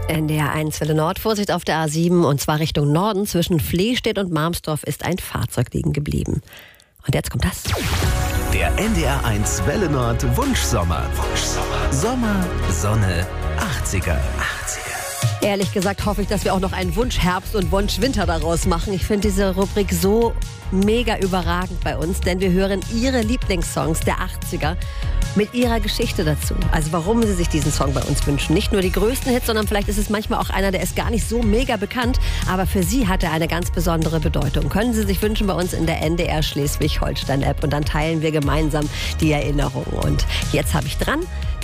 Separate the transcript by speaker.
Speaker 1: NDR 1 Welle Nord, Vorsicht auf der A7 und zwar Richtung Norden. Zwischen Flehstedt und Marmsdorf ist ein Fahrzeug liegen geblieben. Und jetzt kommt das.
Speaker 2: Der NDR 1 Welle Nord Wunschsommer. Sommer, Sonne, 80er.
Speaker 1: Ehrlich gesagt hoffe ich, dass wir auch noch einen Wunschherbst und Wunschwinter daraus machen. Ich finde diese Rubrik so mega überragend bei uns, denn wir hören Ihre Lieblingssongs der 80er mit ihrer Geschichte dazu. Also warum Sie sich diesen Song bei uns wünschen. Nicht nur die größten Hits, sondern vielleicht ist es manchmal auch einer, der ist gar nicht so mega bekannt, aber für Sie hat er eine ganz besondere Bedeutung. Können Sie sich wünschen bei uns in der NDR Schleswig-Holstein-App und dann teilen wir gemeinsam die Erinnerungen. Und jetzt habe ich dran